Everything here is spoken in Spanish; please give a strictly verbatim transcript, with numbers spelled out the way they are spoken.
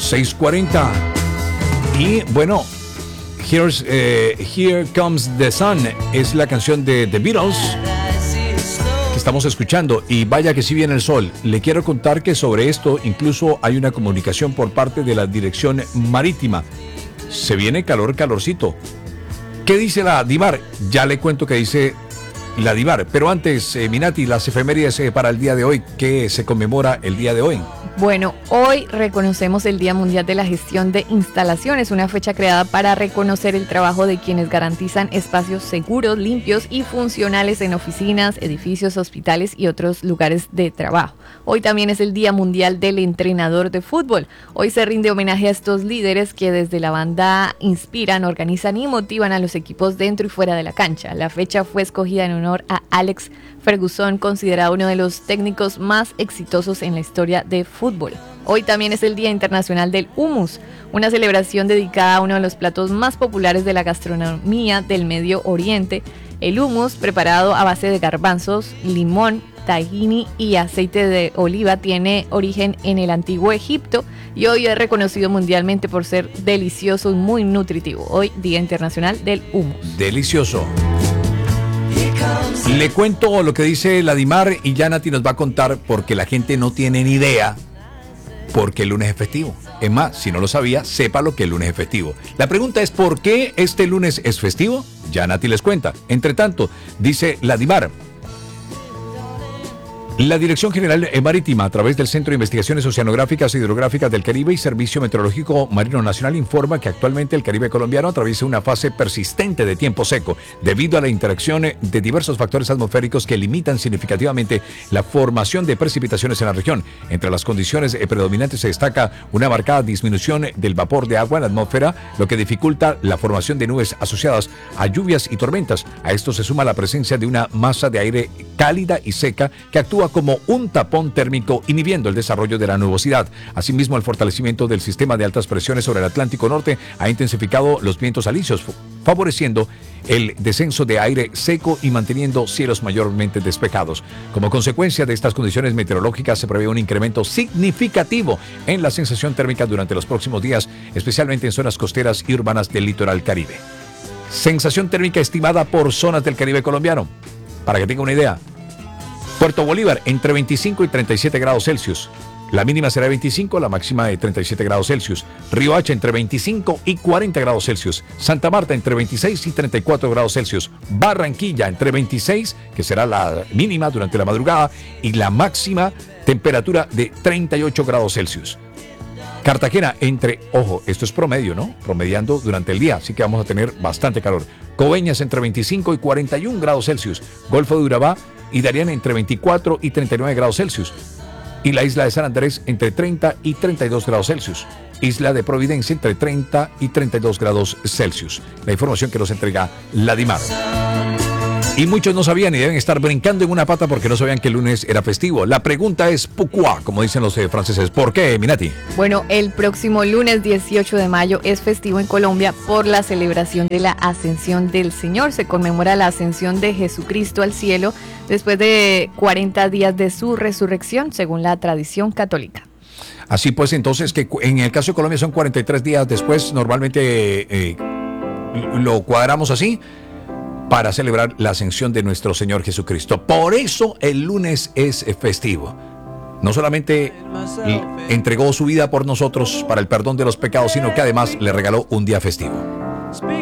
seis cuarenta. Y bueno, Here's, eh, Here Comes the Sun es la canción de The Beatles que estamos escuchando, y vaya que sí viene el sol. Le quiero contar que sobre esto incluso hay una comunicación por parte de la Dirección Marítima. Se viene calor, calorcito. ¿Qué dice la DIMAR? Ya le cuento qué dice la DIMAR, pero antes, eh, Minati, las efemérides eh, para el día de hoy. ¿Qué se conmemora el día de hoy? Bueno, hoy reconocemos el Día Mundial de la Gestión de Instalaciones, una fecha creada para reconocer el trabajo de quienes garantizan espacios seguros, limpios y funcionales en oficinas, edificios, hospitales y otros lugares de trabajo. Hoy también es el Día Mundial del Entrenador de Fútbol. Hoy se rinde homenaje a estos líderes que desde la banda inspiran, organizan y motivan a los equipos dentro y fuera de la cancha. La fecha fue escogida en honor a Alex Ferguson, considerado uno de los técnicos más exitosos en la historia de fútbol. Hoy también es el Día Internacional del Hummus, una celebración dedicada a uno de los platos más populares de la gastronomía del Medio Oriente. El hummus, preparado a base de garbanzos, limón, tahini y aceite de oliva, tiene origen en el antiguo Egipto y hoy es reconocido mundialmente por ser delicioso y muy nutritivo. Hoy, Día Internacional del Hummus. Delicioso. Le cuento lo que dice la DIMAR y ya Nati nos va a contar, porque la gente no tiene ni idea porque el lunes es festivo. Es más, si no lo sabía, sepa lo que el lunes es festivo. La pregunta es, ¿por qué este lunes es festivo? Ya Nati les cuenta. Entre tanto, dice la DIMAR: la Dirección General Marítima, a través del Centro de Investigaciones Oceanográficas e Hidrográficas del Caribe y Servicio Meteorológico Marino Nacional, informa que actualmente el Caribe colombiano atraviesa una fase persistente de tiempo seco debido a la interacción de diversos factores atmosféricos que limitan significativamente la formación de precipitaciones en la región. Entre las condiciones predominantes se destaca una marcada disminución del vapor de agua en la atmósfera, lo que dificulta la formación de nubes asociadas a lluvias y tormentas. A esto se suma la presencia de una masa de aire cálida y seca que actúa como un tapón térmico, inhibiendo el desarrollo de la nubosidad. Asimismo, el fortalecimiento del sistema de altas presiones sobre el Atlántico Norte ha intensificado los vientos alisios, favoreciendo el descenso de aire seco y manteniendo cielos mayormente despejados. Como consecuencia de estas condiciones meteorológicas, se prevé un incremento significativo en la sensación térmica durante los próximos días, especialmente en zonas costeras y urbanas del litoral Caribe. Sensación térmica estimada por zonas del Caribe colombiano. Para que tenga una idea: Puerto Bolívar, entre veinticinco y treinta y siete grados Celsius. La mínima será de veinticinco, la máxima de treinta y siete grados Celsius. Río Hacha, entre veinticinco y cuarenta grados Celsius. Santa Marta, entre veintiséis y treinta y cuatro grados Celsius. Barranquilla, entre veintiséis, que será la mínima durante la madrugada, y la máxima temperatura de treinta y ocho grados Celsius. Cartagena, entre, ojo, esto es promedio, ¿no? Promediando durante el día, así que vamos a tener bastante calor. Coveñas, entre veinticinco y cuarenta y un grados Celsius. Golfo de Urabá y Darién, entre veinticuatro y treinta y nueve grados Celsius. Y la isla de San Andrés, entre treinta y treinta y dos grados Celsius. Isla de Providencia, entre treinta y treinta y dos grados Celsius. La información que nos entrega la DIMAR. Y muchos no sabían y deben estar brincando en una pata porque no sabían que el lunes era festivo. La pregunta es pourquoi, como dicen los eh, franceses. ¿Por qué, Minati? Bueno, el próximo lunes dieciocho de mayo es festivo en Colombia por la celebración de la Ascensión del Señor. Se conmemora la ascensión de Jesucristo al cielo después de cuarenta días de su resurrección, según la tradición católica. Así pues, entonces, que en el caso de Colombia son cuarenta y tres días después, normalmente eh, lo cuadramos así, para celebrar la ascensión de nuestro Señor Jesucristo. Por eso el lunes es festivo. No solamente entregó su vida por nosotros para el perdón de los pecados, sino que además le regaló un día festivo.